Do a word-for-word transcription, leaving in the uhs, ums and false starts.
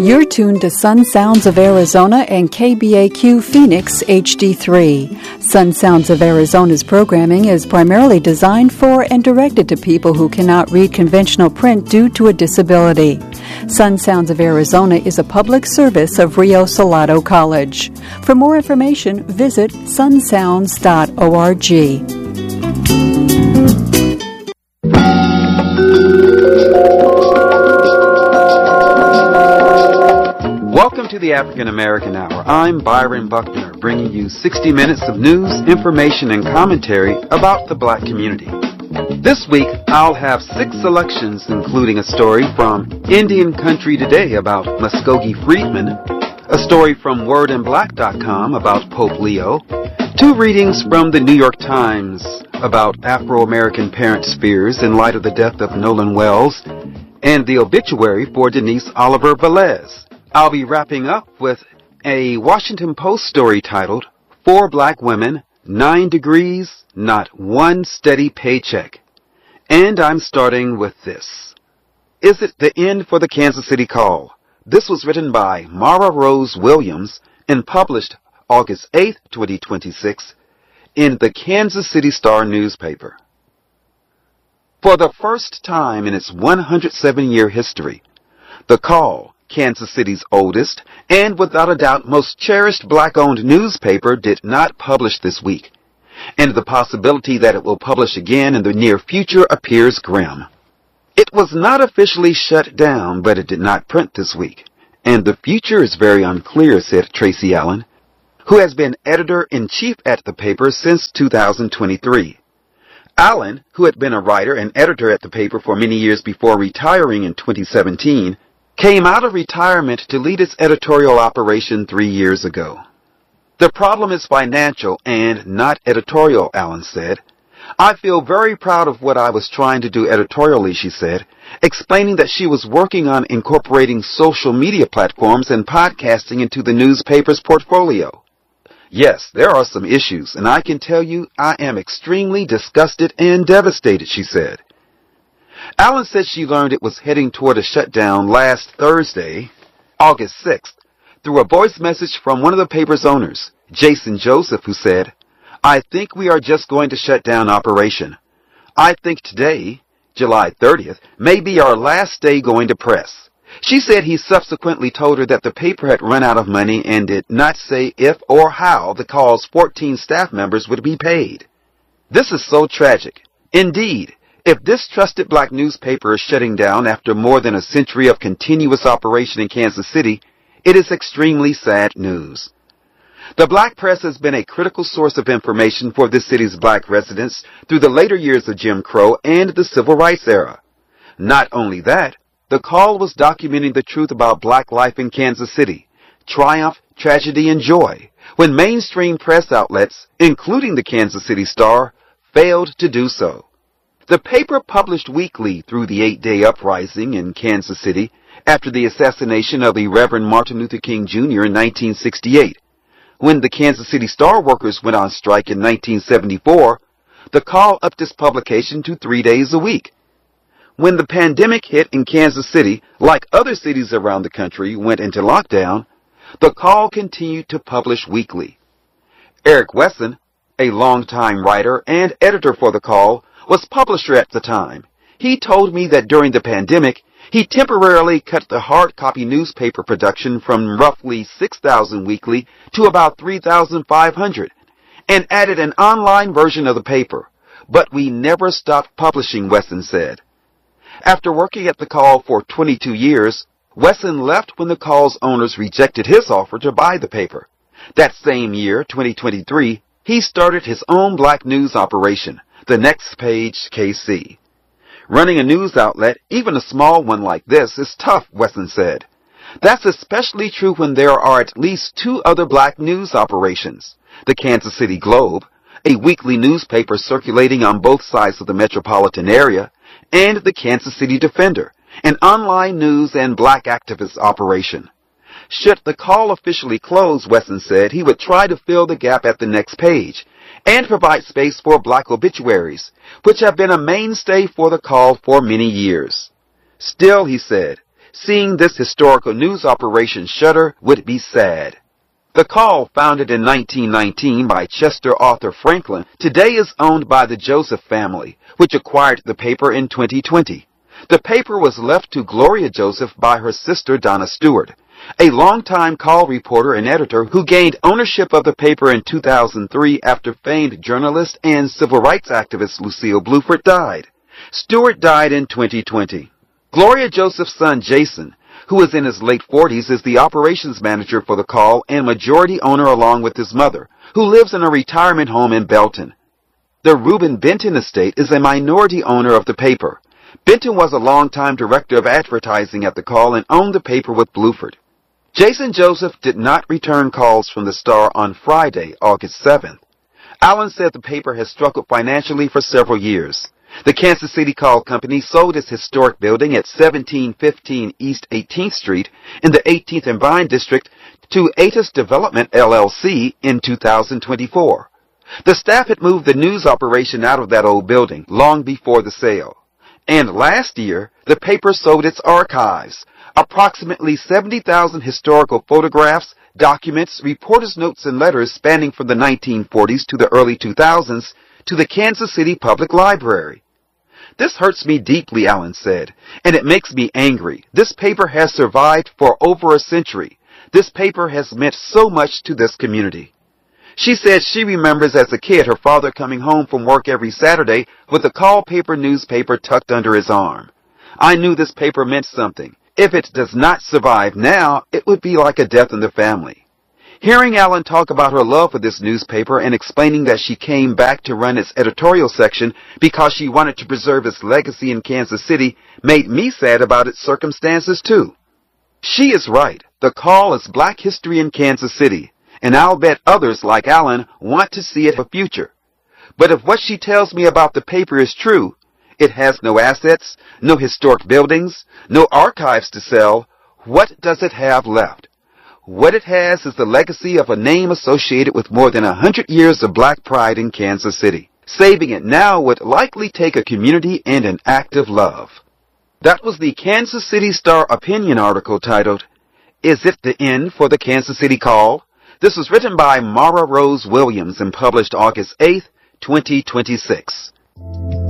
You're tuned to Sun Sounds of Arizona and K B A Q Phoenix H D three. Sun Sounds of Arizona's programming is primarily designed for and directed to people who cannot read conventional print due to a disability. Sun Sounds of Arizona is a public service of Rio Salado College. For more information, visit sun sounds dot org. Welcome to the African American Hour. I'm Byron Buckner, bringing you sixty minutes of news, information, and commentary about the black community. This week, I'll have six selections, including a story from Indian Country Today about Muskogee Freedmen, a story from word and black dot com about Pope Leo, two readings from the New York Times about Afro-American parents' fears in light of the death of Nolan Wells, and the obituary for Denise Oliver Velez. I'll be wrapping up with a Washington Post story titled, Four Black Women, Nine Degrees, Not One Steady Paycheck. And I'm starting with this. Is it the end for the Kansas City Call? This was written by Mara Rose Williams and published August eighth, twenty twenty-six in the Kansas City Star newspaper. For the first time in its one hundred seven year history, the Call, Kansas City's oldest and without a doubt most cherished black-owned newspaper, did not publish this week, and the possibility that it will publish again in the near future appears grim. It was not officially shut down, but it did not print this week, and the future is very unclear, said Tracy Allen, who has been editor-in-chief at the paper since two thousand twenty-three. Allen, who had been a writer and editor at the paper for many years before retiring in twenty seventeen, came out of retirement to lead its editorial operation three years ago. The problem is financial and not editorial, Allen said. I feel very proud of what I was trying to do editorially, she said, explaining that she was working on incorporating social media platforms and podcasting into the newspaper's portfolio. Yes, there are some issues, and I can tell you I am extremely disgusted and devastated, she said. Allen said she learned it was heading toward a shutdown last Thursday, August sixth, through a voice message from one of the paper's owners, Jason Joseph, who said, I think we are just going to shut down operation. I think today, July thirtieth, may be our last day going to press. She said he subsequently told her that the paper had run out of money and did not say if or how the Call's fourteen staff members would be paid. This is so tragic. Indeed, if this trusted black newspaper is shutting down after more than a century of continuous operation in Kansas City, it is extremely sad news. The black press has been a critical source of information for this city's black residents through the later years of Jim Crow and the Civil Rights era. Not only that, the Call was documenting the truth about black life in Kansas City, triumph, tragedy, and joy, when mainstream press outlets, including the Kansas City Star, failed to do so. The paper published weekly through the eight-day uprising in Kansas City after the assassination of the Reverend Martin Luther King Junior in nineteen sixty-eight. When the Kansas City Star workers went on strike in nineteen seventy-four, the Call upped its publication to three days a week. When the pandemic hit in Kansas City, like other cities around the country went into lockdown, the Call continued to publish weekly. Eric Wesson, a longtime writer and editor for the Call, was publisher at the time. He told me that during the pandemic, he temporarily cut the hard copy newspaper production from roughly six thousand weekly to about three thousand five hundred and added an online version of the paper. But we never stopped publishing, Wesson said. After working at the Call for twenty-two years, Wesson left when the Call's owners rejected his offer to buy the paper. That same year, twenty twenty-three, he started his own black news operation, The Next Page K C. Running a news outlet, even a small one like this, is tough, Wesson said. That's especially true when there are at least two other black news operations. The Kansas City Globe, a weekly newspaper circulating on both sides of the metropolitan area, and the Kansas City Defender, an online news and black activist operation. Should the Call officially close, Wesson said, he would try to fill the gap at the Next Page and provide space for black obituaries, which have been a mainstay for the Call for many years. Still, he said, Seeing this historical news operation shutter would be sad. The Call, founded in nineteen nineteen by Chester Arthur Franklin, today is owned by the Joseph family, which acquired the paper in twenty twenty. The paper was left to Gloria Joseph by her sister Donna Stewart, a longtime Call reporter and editor who gained ownership of the paper in two thousand three after famed journalist and civil rights activist Lucille Bluford died. Stewart died in twenty twenty. Gloria Joseph's son Jason, who is in his late forties, is the operations manager for the Call and majority owner along with his mother, who lives in a retirement home in Belton. The Reuben Benton estate is a minority owner of the paper. Benton was a longtime director of advertising at the Call and owned the paper with Bluford. Jason Joseph did not return calls from the Star on Friday, August seventh. Allen said the paper has struggled financially for several years. The Kansas City Call Company sold its historic building at seventeen fifteen East eighteenth Street in the eighteenth and Vine District to Atis Development, L L C, in two thousand twenty-four. The staff had moved the news operation out of that old building long before the sale. And last year, the paper sold its archives, approximately seventy thousand historical photographs, documents, reporters' notes, and letters spanning from the nineteen forties to the early two thousands, to the Kansas City Public Library. This hurts me deeply, Allen said, and it makes me angry. This paper has survived for over a century. This paper has meant so much to this community. She said she remembers as a kid her father coming home from work every Saturday with a Call paper newspaper tucked under his arm. I knew this paper meant something. If it does not survive now, it would be like a death in the family. Hearing Allen talk about her love for this newspaper and explaining that she came back to run its editorial section because she wanted to preserve its legacy in Kansas City made me sad about its circumstances too. She is right. The Call is Black history in Kansas City, and I'll bet others like Allen want to see it a future. But if what she tells me about the paper is true, it has no assets, no historic buildings, no archives to sell. What does it have left? What it has is the legacy of a name associated with more than a hundred years of Black pride in Kansas City. Saving it now would likely take a community and an act of love. That was the Kansas City Star opinion article titled, Is It the End for the Kansas City Call? This was written by Mara Rose Williams and published August eighth, twenty twenty-six.